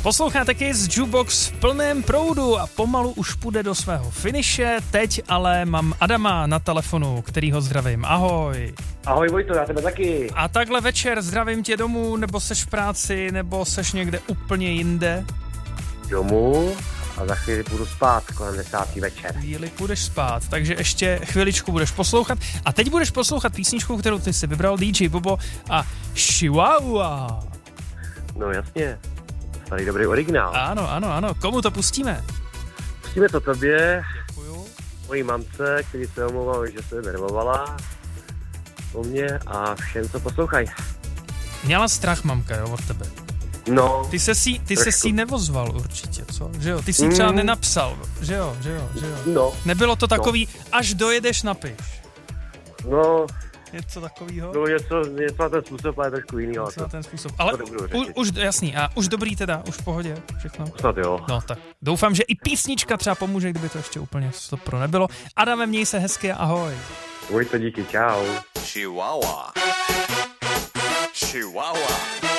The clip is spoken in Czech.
Posloucháte Kiss Jukebox v plném proudu a pomalu už půjde do svého finiše. Teď ale mám Adama na telefonu, kterýho zdravím. Ahoj. Ahoj Vojto, já tebe taky. A takhle večer zdravím tě domů, nebo seš v práci, nebo seš někde úplně jinde? Domů a za chvíli půjdu spát kolem 10. večer. Chvíli půjdeš spát, takže ještě chviličku budeš poslouchat. A teď budeš poslouchat písničku, kterou ty si vybral, DJ Bobo a Chihuahua. No jasně, starý dobrý originál. Ano. Komu to pustíme? Pustíme to tobě, Děkuju. mojí mamce, který se omlouvám, že se nervovala o mě a všem, co poslouchají. Měla strach mamka, jo, od tebe. No. Ty se si nevozval určitě, co? Že jo? Ty si třeba nenapsal, že jo? No. Nebylo to takový, až dojedeš napiš. No. Něco takovýho? Bylo něco na ten způsob, ale trošku jinýho. Něco na ten způsob. Ale už jasný, a už dobrý teda, už v pohodě, všechno. Snad jo. No tak, doufám, že i písnička třeba pomůže, kdyby to ještě úplně stopro nebylo. Adame, měj se hezky a ahoj. Vojto, díky, čau. Chihuahua. Chihuahua.